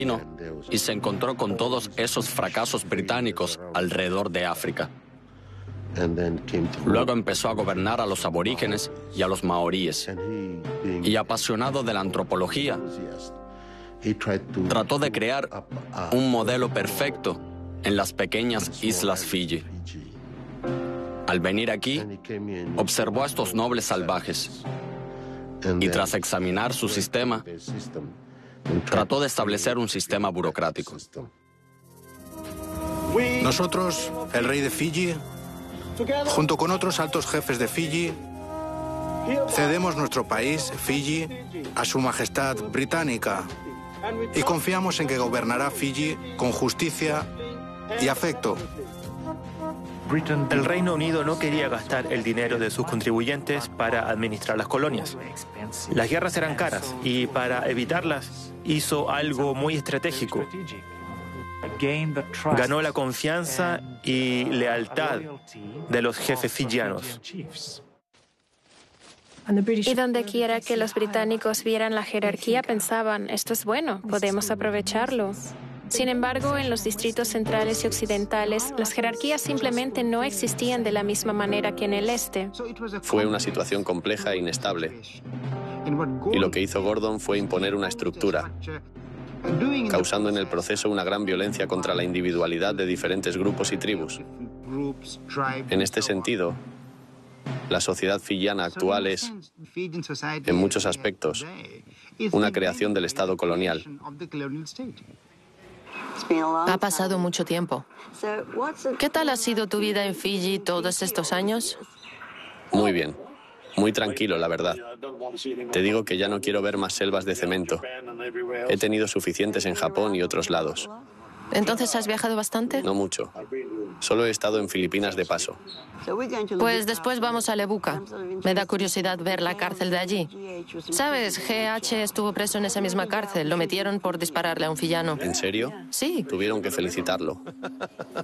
y se encontró con todos esos fracasos británicos alrededor de África. Luego empezó a gobernar a los aborígenes y a los maoríes. Y apasionado de la antropología, trató de crear un modelo perfecto en las pequeñas islas Fiji. Al venir aquí, observó a estos nobles salvajes y tras examinar su sistema, trató de establecer un sistema burocrático. Nosotros, el rey de Fiji, junto con otros altos jefes de Fiji, cedemos nuestro país, Fiji, a su majestad británica y confiamos en que gobernará Fiji con justicia y afecto. El Reino Unido no quería gastar el dinero de sus contribuyentes para administrar las colonias. Las guerras eran caras y para evitarlas hizo algo muy estratégico. Ganó la confianza y lealtad de los jefes fijianos. Y donde quiera que los británicos vieran la jerarquía pensaban, esto es bueno, podemos aprovecharlo. Sin embargo, en los distritos centrales y occidentales, las jerarquías simplemente no existían de la misma manera que en el este. Fue una situación compleja e inestable. Y lo que hizo Gordon fue imponer una estructura, causando en el proceso una gran violencia contra la individualidad de diferentes grupos y tribus. En este sentido, la sociedad fijiana actual es, en muchos aspectos, una creación del Estado colonial. Ha pasado mucho tiempo. ¿Qué tal ha sido tu vida en Fiji todos estos años? Muy bien. Muy tranquilo, la verdad. Te digo que ya no quiero ver más selvas de cemento. He tenido suficientes en Japón y otros lados. ¿Entonces has viajado bastante? No mucho. Solo he estado en Filipinas de paso. Pues después vamos a Lebuka. Me da curiosidad ver la cárcel de allí. ¿Sabes? GH estuvo preso en esa misma cárcel. Lo metieron por dispararle a un villano. ¿En serio? Sí. Tuvieron que felicitarlo.